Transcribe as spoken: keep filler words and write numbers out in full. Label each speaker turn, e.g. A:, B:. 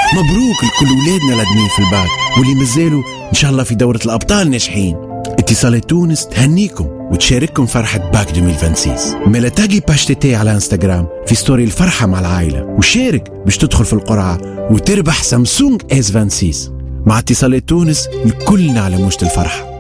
A: مبروك لكل ولادنا الادمين في الباك، واللي مازالوا ان شاء الله في دورة الابطال ناجحين. اتصالات تونس تهنيكم وتشارككم فرحة باك ألفين وستة وعشرين. مالا تاقي باش تي على انستغرام في ستوري الفرحة مع العائلة، وشارك باش تدخل في القرعة وتربح سامسونج اس ستة وعشرين. مع اتصالات تونس الكل على موجة الفرحة.